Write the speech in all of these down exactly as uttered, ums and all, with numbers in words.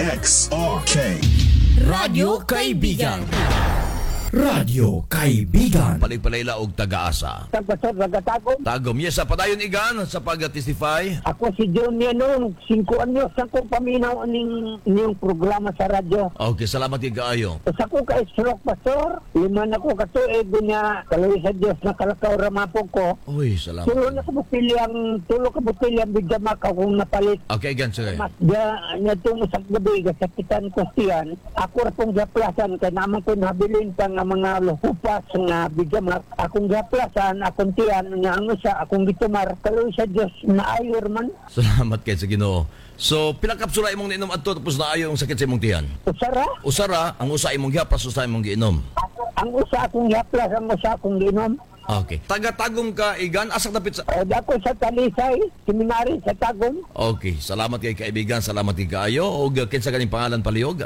X R K Radyo Kaibigan. Radyo Kaibigan. Palig-palayla og taga-asa. Pastor Ragatagom. Tagom, yes, sa padayon igan sa pag-testify. Ako si John Yanong, singko anyos ako paminaw ning ning programa sa radyo. Okay, salamat kay kaayo. Sa ko ka stroke pastor, lima na ko katuig niya, kaloy sa Dios nakalakaw ramapog ko. Uy, salamat. Tulo na ka botilyang, tulo ka botilyang bigama ka kung napalit. Okay, gan sige. Mas da nya tungo sa gabi gasakitan ko siyan. Ako ra pong gaplasan kay naman ko nabilin pa nga mga luhupas nga bigama. Akong gaplasan, akong tiyan nga ang usa akong gitumar. Kaloy sa Dios na ayor man. Salamat kay sa Ginoo. So, pinakapsula imong niinom adto tapos naayo ang sakit sa imong tiyan. Usara? Usara, ang usa imong gihapas, usa imong giinom. Ang usa akong gaplas, ang usa akong ginom. Okay. Taga-tagom ka, igan, asak dapit sa... O, dako sa Talisay, seminary sa Tagum. Okay, salamat kay kaibigan, salamat kay kaayo. O kinsa kaning pangalan palihog?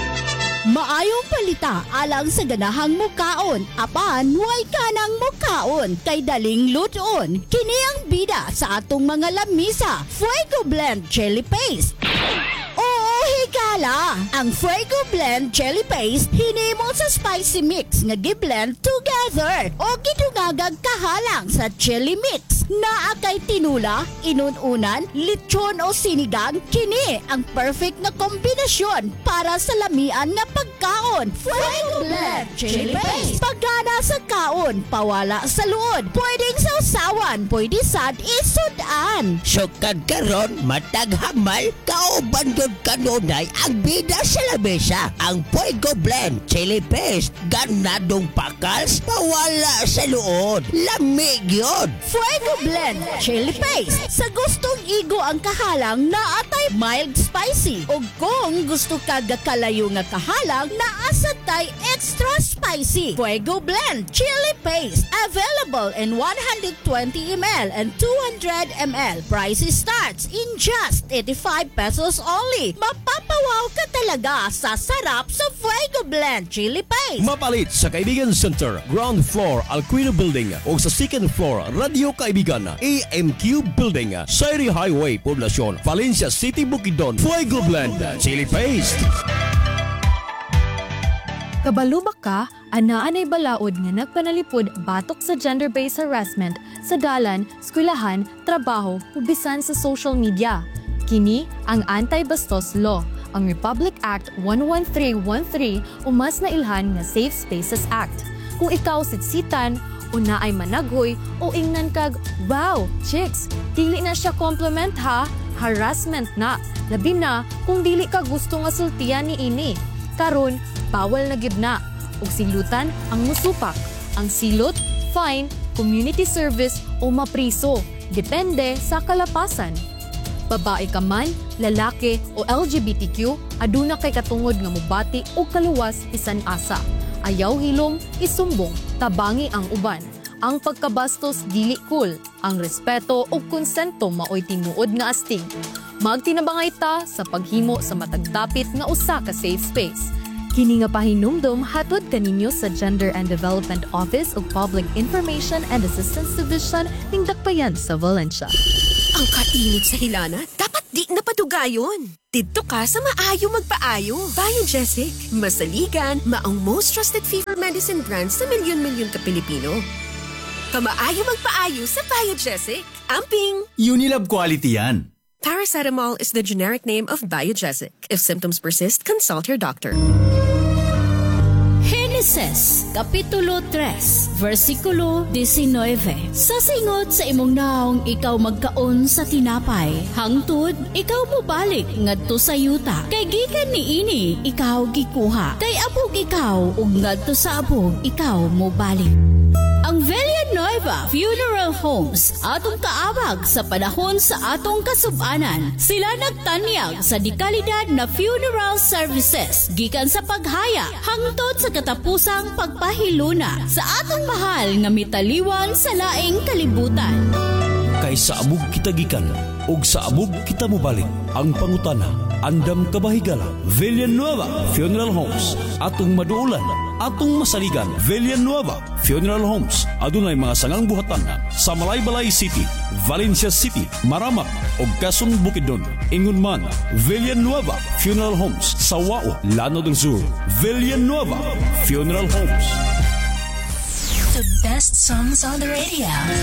Maayong palita alang sa ganahang mukaon. Apan, huwag ka ng mukaon. Kay daling luton. Kini ang bida sa atong mga lamisa. Fuego Blend Chili Paste. Oo, higala! Ang Fuego Blend Chili Paste hinimo sa spicy mix nga gi-blend together o gidungagag kahalang sa chili mix. Naa kay tinula, inununan, lechon o sinigang, kini ang perfect na kombinasyon para sa lamian nga pagkaon. Fuego Blend Chili Paste. Pagana sa kaon, pawala sa luod. Pwedeng sausawan, pwede sad isudan. Sukad karon matag hamal kauban gyud kanunay ang bida sa lamesa. Ang Fuego Blend Chili Paste ganadong pakals pawala sa luod. Lamig yun. Fuego Blend Chili Paste. Sa gustong igo ang kahalang na atay mild spicy. O kung gusto ka gakalayo nga kahalang na asatay extra spicy. Fuego Blend Chili Paste. Available in one hundred twenty milliliters and two hundred milliliters. Price starts in just eighty-five pesos only. Mapapawaw ka talaga sa sarap sa Fuego Blend Chili Paste. Mapalit sa Kaibigan Center, ground floor, Alquino Building o sa second floor, Radio Kaibigan, A M Q Building, Sairi Highway, Poblacion, Valencia City, Bukidnon. Fuego Blend Chili Paste. Kabalubak ka, anaan ay balaod nga nagpanalipod batok sa gender-based harassment sa dalan, eskwelahan, trabaho, ubisan sa social media. Kini ang Anti-Bastos Law, ang Republic Act one one three one three o mas nailhan nga Safe Spaces Act. Kung ikaw sitsitan, una ay managhoy o ingnan kag, wow, chicks, dili na siya compliment ha, harassment na. Labi na kung dili ka gusto nga sultian ni ini. Karon, bawal na gid na. Ug silutan ang musupak. Ang silot, fine, community service o mapriso. Depende sa kalapasan. Babae ka man, lalaki o L G B T Q, aduna kay katungod nga mubati o kaluwas bisan asa. Ayaw hilom, isumbong, tabangi ang uban. Ang pagkabastos dili cool, ang respeto o konsento maoy tinuod nga astig. Magtinabangay ta sa paghimo sa matagdapit nga usa ka safe space. Kini nga pahinumdom hatod kaninyo sa Gender and Development Office ug Public Information and Assistance Division ning Dakbayan sa Valencia. Ang kainit sa hilana, dapat di napadugayon. Dito ka sa maayo magpaayo. Biogesic, masaligan, maong most trusted fever medicine brand sa milyon-milyon ka Pilipino. Kamaayo magpaayo sa Biogesic. Amping! Unilab quality yan. Paracetamol is the generic name of Biogesic. If symptoms persist, consult your doctor. Genesis, Kapitulo three, versikulo nineteen. Sa singot sa imong naong ikaw magkaon sa tinapay, hangtod ikaw mobalik ngadto sa yuta. Kay gikan niini ikaw gikuha. Kay abog ikaw ug ngadto sa abog ikaw mobalik. Ang Villanueva Funeral Homes atong kaabag sa panahon sa atong kasub-anan. Sila nagtanyag sa dekalidad na funeral services gikan sa paghaya hangtod sa katapusang pagpahiluna sa atong mahal nga mitaliwan sa laing kalibutan. kay sa amog kita gikan ug sa amog kita mobalik. Ang pangutana, andam ka ba higala? Villanueva Funeral Homes, atong maduulan, atong masaligan. Villanueva Funeral Homes, adunay mga sangang buhatan sa Malaybalay City, Valencia City, Maramak ug Quezon Bukidnon. Ingon man, Villanueva Funeral Homes sa Wao, Lanao del Sur. Villanueva Funeral Homes. The best songs on the radio.